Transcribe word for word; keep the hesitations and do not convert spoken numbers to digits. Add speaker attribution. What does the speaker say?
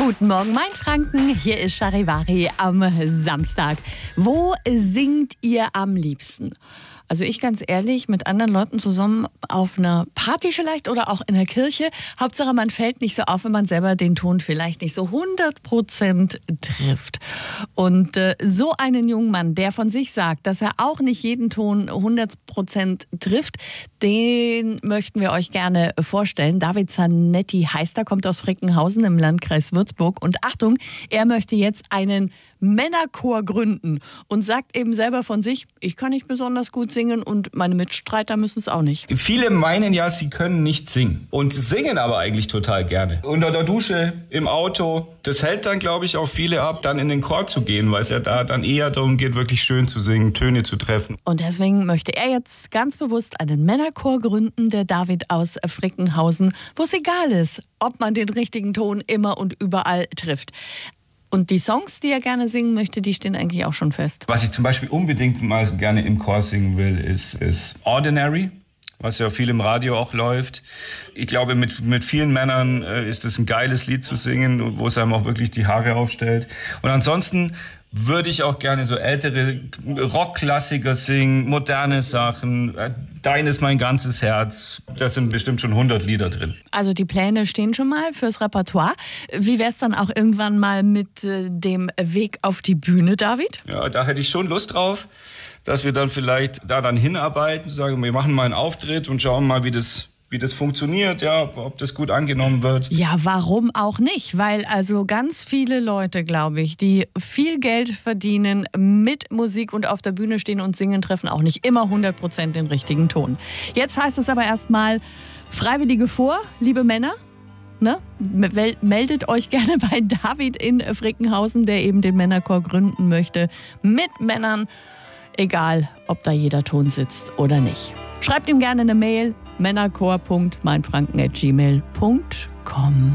Speaker 1: Guten Morgen, mein Franken. Hier ist Charivari am Samstag. Wo singt ihr am liebsten? Also ich ganz ehrlich, mit anderen Leuten zusammen auf einer Party vielleicht oder auch in der Kirche. Hauptsache, man fällt nicht so auf, wenn man selber den Ton vielleicht nicht so hundert Prozent trifft. Und äh, so einen jungen Mann, der von sich sagt, dass er auch nicht jeden Ton hundert Prozent trifft, den möchten wir euch gerne vorstellen. David Zanetti heißt er, kommt aus Frickenhausen im Landkreis Würzburg. Und Achtung, er möchte jetzt einen Männerchor gründen und sagt eben selber von sich, ich kann nicht besonders gut singen und meine Mitstreiter müssen es auch nicht.
Speaker 2: Viele meinen ja, sie können nicht singen und singen aber eigentlich total gerne. Unter der Dusche, im Auto, das hält dann, glaube ich, auch viele ab, dann in den Chor zu gehen, weil es ja da dann eher darum geht, wirklich schön zu singen, Töne zu treffen.
Speaker 1: Und deswegen möchte er jetzt ganz bewusst einen Männerchor gründen, der David aus Frickenhausen, wo es egal ist, ob man den richtigen Ton immer und überall trifft. Und die Songs, die er gerne singen möchte, die stehen eigentlich auch schon fest.
Speaker 2: Was ich zum Beispiel unbedingt mal gerne im Chor singen will, ist, ist Ordinary, was ja viel im Radio auch läuft. Ich glaube, mit, mit vielen Männern äh, ist es ein geiles Lied zu singen, wo es einem auch wirklich die Haare aufstellt. Und ansonsten würde ich auch gerne so ältere Rockklassiker singen, moderne Sachen. Dein ist mein ganzes Herz. Da sind bestimmt schon hundert Lieder drin.
Speaker 1: Also die Pläne stehen schon mal fürs Repertoire. Wie wär's dann auch irgendwann mal mit äh, dem Weg auf die Bühne, David?
Speaker 2: Ja, da hätte ich schon Lust drauf, dass wir dann vielleicht da dann hinarbeiten, zu sagen, wir machen mal einen Auftritt und schauen mal, wie das wie das funktioniert, ja, ob das gut angenommen wird.
Speaker 1: Ja, warum auch nicht? Weil also ganz viele Leute, glaube ich, die viel Geld verdienen mit Musik und auf der Bühne stehen und singen, treffen auch nicht immer hundert Prozent den richtigen Ton. Jetzt heißt es aber erstmal Freiwillige vor, liebe Männer. Ne? Meldet euch gerne bei David in Frickenhausen, der eben den Männerchor gründen möchte, mit Männern, egal ob da jeder Ton sitzt oder nicht. Schreibt ihm gerne eine Mail, männerchor punkt meinfranken at gmail punkt com.